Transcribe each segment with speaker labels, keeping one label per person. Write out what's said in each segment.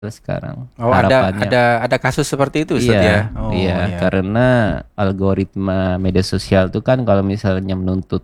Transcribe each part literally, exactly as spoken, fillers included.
Speaker 1: sekarang
Speaker 2: Oh, ada
Speaker 1: harapannya.
Speaker 2: ada ada kasus seperti itu Ustaz
Speaker 1: Iya,
Speaker 2: ya. Oh
Speaker 1: iya,
Speaker 2: iya.
Speaker 1: karena algoritma media sosial itu kan kalau misalnya menuntut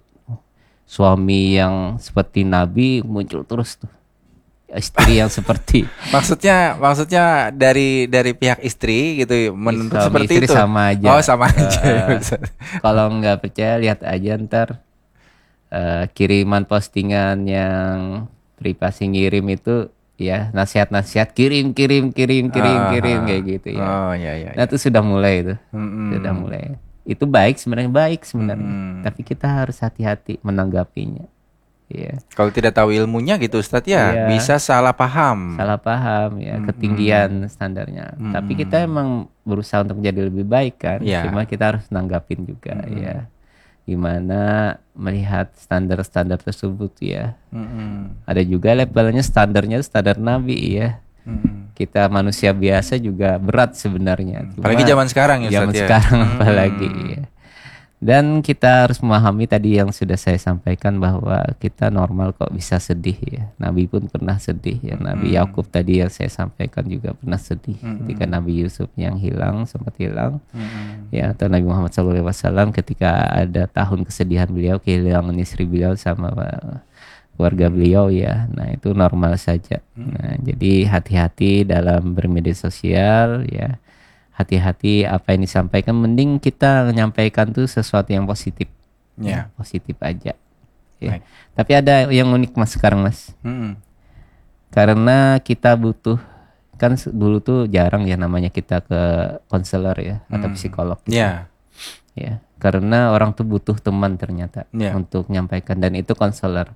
Speaker 1: suami yang seperti Nabi, muncul terus tuh istri yang seperti
Speaker 2: Maksudnya maksudnya dari dari pihak istri gitu menuntut
Speaker 1: suami
Speaker 2: seperti
Speaker 1: istri
Speaker 2: itu.
Speaker 1: sama
Speaker 2: Oh,
Speaker 1: aja.
Speaker 2: sama
Speaker 1: Eh,
Speaker 2: aja ya
Speaker 1: eh,
Speaker 2: Ustaz.
Speaker 1: kalau nggak percaya lihat aja ntar eh, kiriman postingan yang privasi ngirim itu, ya nasihat-nasihat kirim kirim kirim kirim
Speaker 2: Ah,
Speaker 1: kirim
Speaker 2: ah.
Speaker 1: kayak gitu ya.
Speaker 2: Oh ya ya
Speaker 1: Nah
Speaker 2: ya.
Speaker 1: itu sudah mulai itu, sudah
Speaker 2: Mm-mm.
Speaker 1: mulai. Itu baik sebenarnya, baik sebenarnya.
Speaker 2: Mm-mm.
Speaker 1: Tapi kita harus hati-hati menanggapinya. Iya,
Speaker 2: Kalau tidak tahu ilmunya gitu Ustadz ya
Speaker 1: iya,
Speaker 2: bisa salah paham.
Speaker 1: salah paham ya,
Speaker 2: Mm-mm.
Speaker 1: ketinggian standarnya. Tapi kita
Speaker 2: Mm-mm.
Speaker 1: emang berusaha untuk menjadi lebih baik kan.
Speaker 2: Ya.
Speaker 1: Cuma kita harus nanggapin juga
Speaker 2: Mm-mm.
Speaker 1: ya. Gimana melihat standar-standar tersebut ya.
Speaker 2: Mm-mm.
Speaker 1: Ada juga levelnya standarnya standar Nabi ya.
Speaker 2: Mm-mm.
Speaker 1: Kita manusia biasa juga berat sebenarnya.
Speaker 2: Apalagi
Speaker 1: Cuma
Speaker 2: zaman sekarang ya
Speaker 1: zaman
Speaker 2: Ustadz ya.
Speaker 1: sekarang apalagi
Speaker 2: Mm-mm.
Speaker 1: ya. Dan kita harus memahami tadi yang sudah saya sampaikan bahwa kita normal kok bisa sedih ya. Nabi pun pernah sedih ya. Nabi
Speaker 2: Mm-mm.
Speaker 1: Yakub tadi yang saya sampaikan juga pernah sedih ketika
Speaker 2: Mm-mm.
Speaker 1: Nabi Yusuf yang hilang, sempat hilang.
Speaker 2: Mm-mm.
Speaker 1: Ya, atau Nabi Muhammad shallallahu alaihi wasallam ketika ada tahun kesedihan beliau kehilangan istri beliau sama uh, keluarga beliau ya. Nah, itu normal saja. Nah, jadi hati-hati dalam bermedia sosial ya. Hati-hati apa yang disampaikan, mending kita menyampaikan tuh sesuatu yang positif.
Speaker 2: Ya.
Speaker 1: Positif aja. Ya.
Speaker 2: Baik.
Speaker 1: Tapi ada yang unik Mas sekarang Mas.
Speaker 2: Mm-mm.
Speaker 1: Karena kita butuh, kan se- dulu tuh jarang ya namanya kita ke konselor ya atau
Speaker 2: Mm.
Speaker 1: psikolog gitu.
Speaker 2: Ya.
Speaker 1: Ya, karena orang tuh butuh teman ternyata
Speaker 2: Ya.
Speaker 1: untuk menyampaikan, dan itu konselor.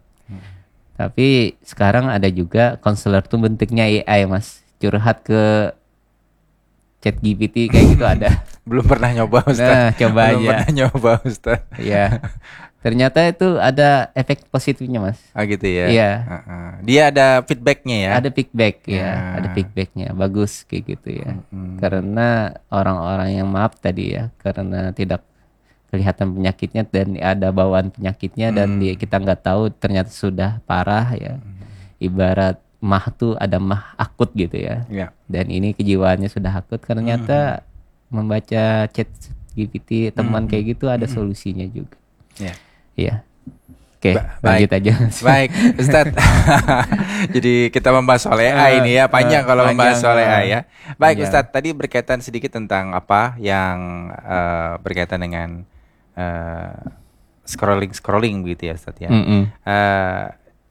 Speaker 1: Tapi sekarang ada juga konselor tuh bentuknya A I Mas, curhat ke chat G P T kayak gitu ada.
Speaker 2: Belum pernah nyoba Ustadz.
Speaker 1: Nah, coba
Speaker 2: Belum
Speaker 1: aja.
Speaker 2: pernah nyoba Ustadz.
Speaker 1: Ya, ternyata itu ada efek positifnya Mas.
Speaker 2: Ah gitu ya.
Speaker 1: Iya.
Speaker 2: Uh-uh. Dia ada feedbacknya ya.
Speaker 1: Ada feedback ya,
Speaker 2: Ya.
Speaker 1: ada feedbacknya, bagus kayak gitu ya.
Speaker 2: Mm-mm.
Speaker 1: Karena orang-orang yang maaf tadi ya, karena tidak kelihatan penyakitnya dan ada bawaan penyakitnya dan dia, kita nggak tahu ternyata sudah parah ya. Ibarat mah tuh ada mah akut gitu ya.
Speaker 2: Ya.
Speaker 1: Dan ini kejiwaannya sudah akut, ternyata membaca chat G P T teman kayak gitu ada solusinya juga.
Speaker 2: Ya.
Speaker 1: Iya. Oke,
Speaker 2: Ba-
Speaker 1: lanjut
Speaker 2: baik.
Speaker 1: aja.
Speaker 2: Baik, Ustadz. Jadi kita membahas soal A I ini ya, panjang
Speaker 1: Eh,
Speaker 2: kalau membahas
Speaker 1: panjang,
Speaker 2: soal A I
Speaker 1: eh.
Speaker 2: ya. Baik,
Speaker 1: Iya.
Speaker 2: Ustadz, tadi berkaitan sedikit tentang apa yang eh, berkaitan dengan eh, scrolling-scrolling begitu ya, Ustadz ya.
Speaker 1: Mm-mm.
Speaker 2: Eh,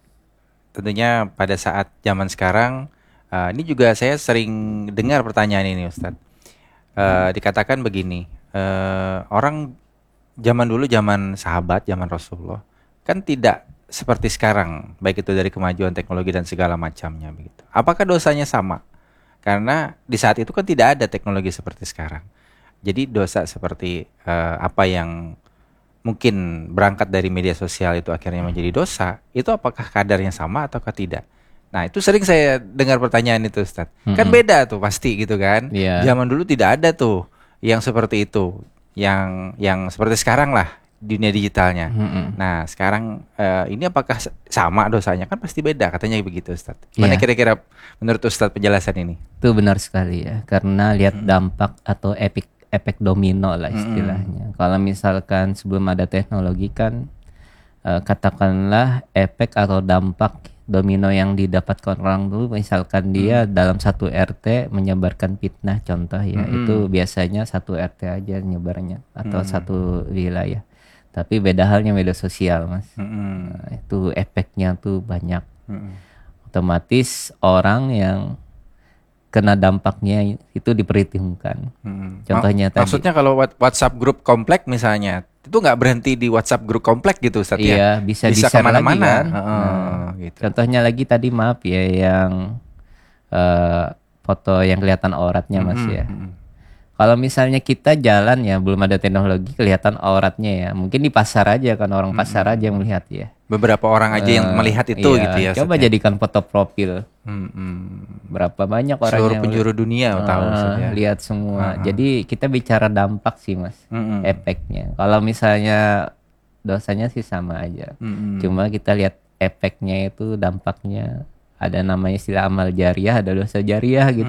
Speaker 2: tentunya pada saat zaman sekarang, eh, ini juga saya sering dengar pertanyaan ini, Ustadz. Eh, dikatakan begini, eh, orang zaman dulu, zaman sahabat, zaman Rasulullah, kan tidak seperti sekarang, baik itu dari kemajuan teknologi dan segala macamnya begitu. Apakah dosanya sama? Karena di saat itu kan tidak ada teknologi seperti sekarang. Jadi dosa seperti eh, apa yang mungkin berangkat dari media sosial itu akhirnya menjadi dosa, itu apakah kadarnya sama ataukah tidak? Nah, itu sering saya dengar pertanyaan itu, Ustadz. Kan
Speaker 1: Mm-mm.
Speaker 2: beda tuh pasti gitu kan.
Speaker 1: Iya.
Speaker 2: Zaman dulu tidak ada tuh yang seperti itu, yang yang seperti sekarang lah dunia digitalnya.
Speaker 1: Mm-mm.
Speaker 2: Nah, sekarang eh, ini apakah s- sama dosanya? Kan pasti beda, katanya begitu, Ustadz. Mana
Speaker 1: Iya.
Speaker 2: kira-kira menurut Ustadz penjelasan ini?
Speaker 1: Itu benar sekali ya, karena lihat dampak atau efek efek domino lah istilahnya. Kalau misalkan sebelum ada teknologi kan eh, katakanlah efek atau dampak domino yang didapatkan orang dulu, misalkan dia dalam satu R T menyebarkan fitnah contoh ya,
Speaker 2: Mm-mm.
Speaker 1: itu biasanya satu R T aja nyebarnya atau
Speaker 2: Mm.
Speaker 1: satu wilayah. Tapi beda halnya media sosial Mas.
Speaker 2: Mm-mm.
Speaker 1: Nah, itu efeknya tuh banyak.
Speaker 2: Mm-mm.
Speaker 1: Otomatis orang yang kena dampaknya itu diperhitungkan.
Speaker 2: Mm-mm.
Speaker 1: Contohnya
Speaker 2: Ma-
Speaker 1: tadi.
Speaker 2: Maksudnya kalau wat- WhatsApp grup komplek misalnya, itu nggak berhenti di WhatsApp grup komplek gitu, Ustadz ya?
Speaker 1: Iya, bisa
Speaker 2: Bisa
Speaker 1: di-share lagi
Speaker 2: kemana-mana.
Speaker 1: kan.
Speaker 2: Heeh,
Speaker 1: Nah,
Speaker 2: gitu.
Speaker 1: contohnya lagi tadi maaf ya yang eh, foto yang kelihatan auratnya Mas
Speaker 2: Mm-mm.
Speaker 1: ya.
Speaker 2: Mm-mm.
Speaker 1: Kalau misalnya kita jalan ya belum ada teknologi kelihatan auratnya ya. Mungkin di pasar aja kan, orang pasar aja yang melihat ya.
Speaker 2: Beberapa orang aja yang
Speaker 1: Eh,
Speaker 2: melihat itu
Speaker 1: iya,
Speaker 2: gitu ya,
Speaker 1: Coba
Speaker 2: Ustadz ya?
Speaker 1: jadikan foto profil.
Speaker 2: Mm-mm.
Speaker 1: Berapa banyak orang
Speaker 2: Seluruh
Speaker 1: yang
Speaker 2: penjuru dunia
Speaker 1: eh,
Speaker 2: tahu, Ustadz ya?
Speaker 1: lihat semua.
Speaker 2: Ah, ah.
Speaker 1: Jadi kita bicara dampak sih Mas,
Speaker 2: Mm-mm.
Speaker 1: efeknya. Kalau misalnya dosanya sih sama aja.
Speaker 2: Mm-mm.
Speaker 1: Cuma kita lihat efeknya itu, dampaknya ada namanya istilah amal jariah, ada dosa jariah gitu.